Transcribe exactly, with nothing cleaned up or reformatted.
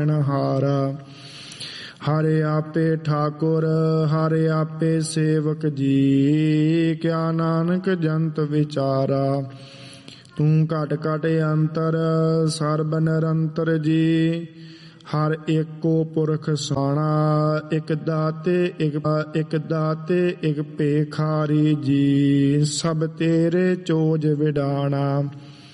ਹਾਰਾ। ਹਰ ਆਪੇ ਠਾकुर ਹਰ ਆਪੇ ਸੇਵਕ ਜੀ, ਕਿਆ ਨਾਨਕ ਜੰਤ ਵਿਚਾਰਾ। ਤੂੰ ਘਟ ਘਟ ਅੰਤਰ ਸਰਬ ਨਿਰੰਤਰ ਜੀ, ਹਰ ਏਕੋ ਪੁਰਖ ਸਾਣਾ। ਇਕ ਦਾਤੇ ਇਕ ਇਕ ਦਾਤੇ ਇਕ ਭੇਖਾਰੀ ਜੀ, ਸਭ ਤੇਰੇ ਚੋਜ ਵਿਡਾਣਾ।